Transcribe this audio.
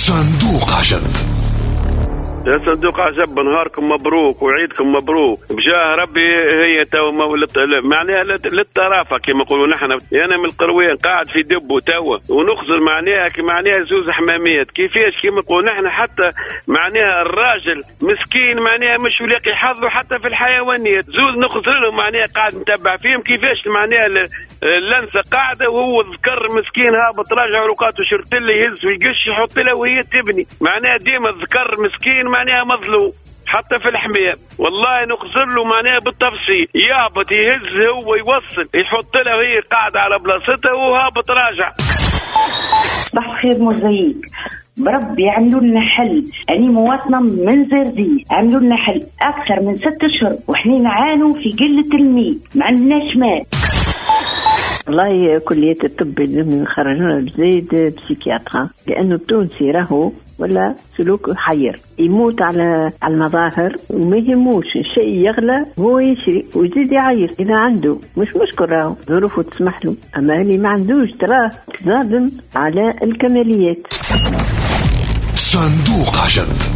صندوق عجب. يا صندوق عجب، نهاركم مبروك وعيدكم مبروك بجاه ربي. هي تو معناها للطرافة كما يقولوا نحن. أنا من القروين قاعد في دبو توا ونخزر معناها زوز حماميات. كيفاش كما يقولوا نحن؟ حتى معناها الراجل مسكين معناها مش يلاقي حظه حتى في الحيوانيات. زوز نخزر لهم معناها قاعد نتبع فيهم كيفاش معناها اللنسة قاعدة وهو ذكر مسكين هابط راجع رقاته شرتله يهز ويقش يحط له وهي تبني. معناها ديما ذكر مسكين معناها مظلوم حتى في الحمية. والله نخزر له معناها بالتفصيل، يهبط يهز هو يوصل يحط له وهي قاعدة على بلاصتها وهابط راجع. صباح الخير مزيك، بربي يعملوا لنا حل. أنا مواطنة من زرزير، عملوا لنا حل أكثر من 6 أشهر وإحنا نعانوا في قلة الماء، ما عندناش ماء. والله كلية الطب لازم يخرجونا بزايد بسيكياترا، لأنه التونسي راهو ولا سلوك حير، يموت على المظاهر وما يهموش الشيء يغلى هو يشري ويزيد يعير. إذا عنده مش مشكل راهو ظروفه تسمح له، أما اللي ما عندوش تراه ظالم على الكماليات. صندوق عجب.